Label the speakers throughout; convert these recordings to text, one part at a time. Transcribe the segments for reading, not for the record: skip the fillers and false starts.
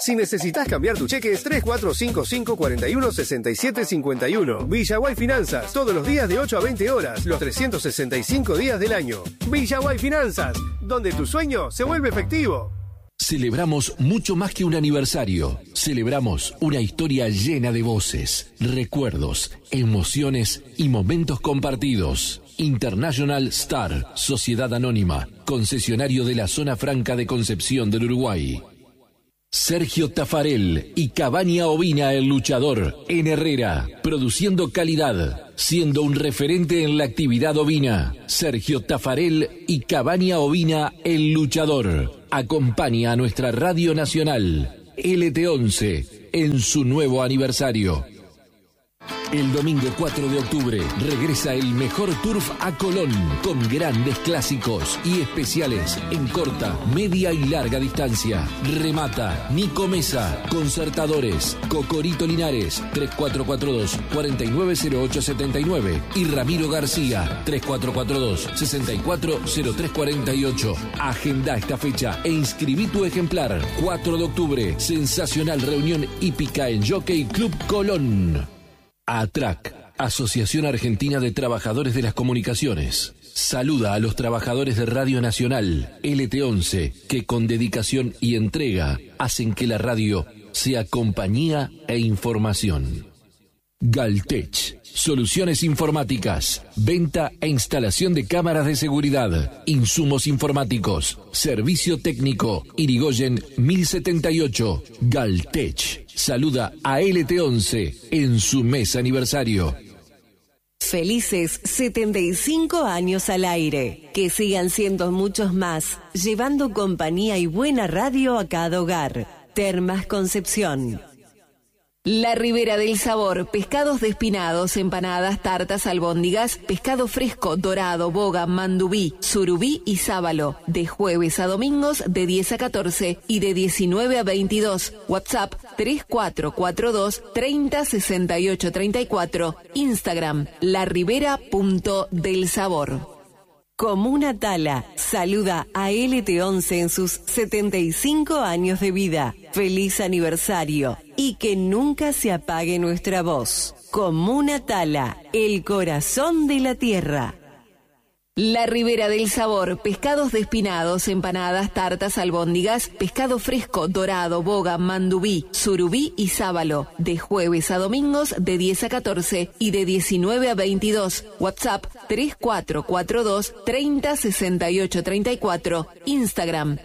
Speaker 1: Si necesitas cambiar tu cheque es 3455 41 67 51. Villaguay Finanzas, todos los días de 8 a 20 horas, los 365 días del año. Villaguay Finanzas, donde tu sueño se vuelve efectivo.
Speaker 2: Celebramos mucho más que un aniversario. Celebramos una historia llena de voces, recuerdos, emociones y momentos compartidos. International Star, Sociedad Anónima, concesionario de la Zona Franca de Concepción del Uruguay. Sergio Tafarel y Cabaña Ovina el Luchador, en Herrera, produciendo calidad, siendo un referente en la actividad ovina. Sergio Tafarel y Cabaña Ovina el Luchador. Acompaña a nuestra Radio Nacional, LT11, en su nuevo aniversario. El domingo 4 de octubre regresa el mejor turf a Colón, con grandes clásicos y especiales en corta, media y larga distancia. Remata Nico Mesa, Concertadores, Cocorito Linares, 3442-490879 y Ramiro García, 3442-640348. Agenda esta fecha e inscribí tu ejemplar. 4 de octubre, sensacional reunión hípica en Jockey Club Colón. ATRAC, Asociación Argentina de Trabajadores de las Comunicaciones, saluda a los trabajadores de Radio Nacional, LT11, que con dedicación y entrega hacen que la radio sea compañía e información. Galtech, soluciones informáticas, venta e instalación de cámaras de seguridad, insumos informáticos, servicio técnico, Irigoyen 1078, Galtech. Saluda a LT11 en su mes aniversario.
Speaker 3: Felices 75 años al aire. Que sigan siendo muchos más, llevando compañía y buena radio a cada hogar. Termas Concepción. La Ribera del Sabor, pescados despinados, empanadas, tartas, albóndigas, pescado fresco, dorado, boga, mandubí, surubí y sábalo. De jueves a domingos de 10 a 14 y de 19 a 22. WhatsApp 3442 30 68 34. Instagram laribera.delsabor. Comuna Tala saluda a LT11 en sus 75 años de vida. Feliz aniversario y que nunca se apague nuestra voz. Comuna Tala, el corazón de la tierra. La Ribera del Sabor, pescados despinados, empanadas, tartas, albóndigas, pescado fresco, dorado, boga, mandubí, surubí y sábalo. De jueves a domingos de 10 a 14 y de 19 a 22. WhatsApp 3442 30 68 34. Instagram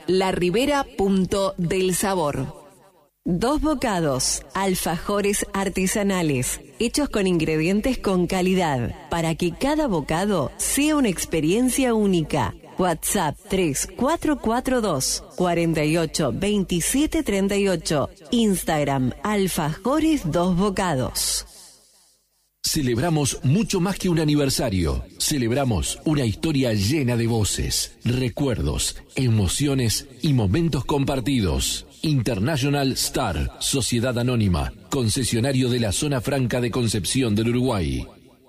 Speaker 3: laribera.delsabor. Dos Bocados, alfajores artesanales, hechos con ingredientes con calidad, para que cada bocado sea una experiencia única. WhatsApp 3442 48 27 38. Instagram alfajores Dos Bocados.
Speaker 2: Celebramos mucho más que un aniversario. Celebramos una historia llena de voces, recuerdos, emociones y momentos compartidos. International Star, Sociedad Anónima, concesionario de la Zona Franca de Concepción del Uruguay.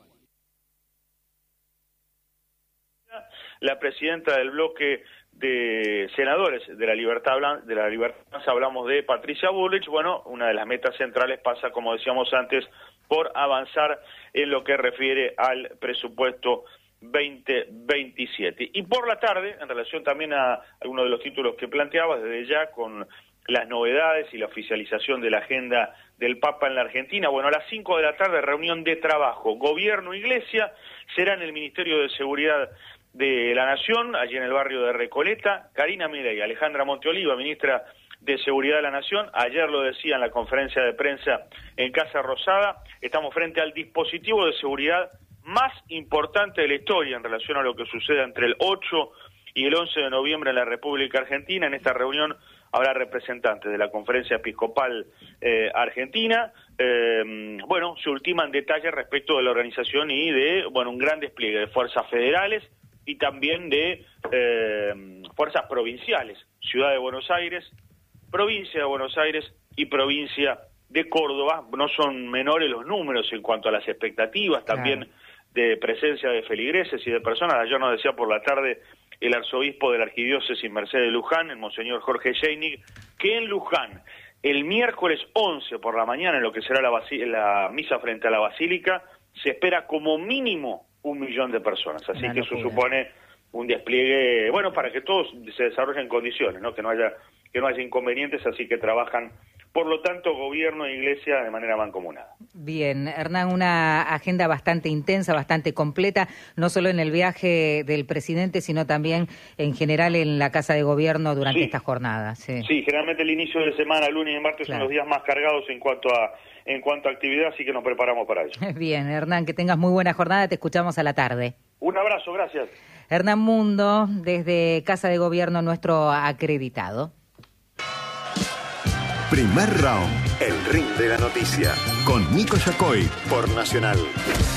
Speaker 4: La presidenta del bloque de senadores de la Libertad hablamos de Patricia Bullrich. Bueno, una de las metas centrales pasa, como decíamos antes, por avanzar en lo que refiere al presupuesto 2027. Y por la tarde, en relación también a algunos de los títulos que planteabas, desde ya con las novedades y la oficialización de la agenda del Papa en la Argentina. Bueno, a las 5 de la tarde, reunión de trabajo, gobierno, iglesia, será en el Ministerio de Seguridad de la Nación, allí en el barrio de Recoleta. Karina Milei y Alejandra Monteoliva, ministra de Seguridad de la Nación, ayer lo decía en la conferencia de prensa en Casa Rosada, estamos frente al dispositivo de seguridad más importante de la historia en relación a lo que suceda entre el 8 y el 11 de noviembre en la República Argentina. En esta reunión habrá representantes de la Conferencia Episcopal Argentina. Bueno, se ultiman detalles respecto de la organización y de, bueno, un gran despliegue de fuerzas federales y también de fuerzas provinciales. Ciudad de Buenos Aires, provincia de Buenos Aires y provincia de Córdoba. No son menores los números en cuanto a las expectativas, también de presencia de feligreses y de personas. Ayer nos decía por la tarde el arzobispo de la Arquidiócesis Mercedes de Luján, el monseñor Jorge Jeinig, que en Luján El miércoles 11 por la mañana, en lo que será la misa frente a la Basílica, se espera como mínimo 1 millón de personas. Así que eso supone un despliegue, bueno, para que todos se desarrollen en condiciones, ¿no? Que no haya inconvenientes, así que trabajan, por lo tanto, gobierno e iglesia de manera mancomunada.
Speaker 5: Bien, Hernán, una agenda bastante intensa, bastante completa, no solo en el viaje del presidente, sino también en general en la Casa de Gobierno durante esta jornada. Sí,
Speaker 4: generalmente el inicio de semana, lunes y martes, son los días más cargados en cuanto a actividad, así que nos preparamos para ello.
Speaker 5: Bien, Hernán, que tengas muy buena jornada, te escuchamos a la tarde.
Speaker 4: Un abrazo, gracias.
Speaker 5: Hernán Mundo, desde Casa de Gobierno, nuestro acreditado.
Speaker 6: Primer round, el ring de la noticia, con Nico Yacoy por Nacional.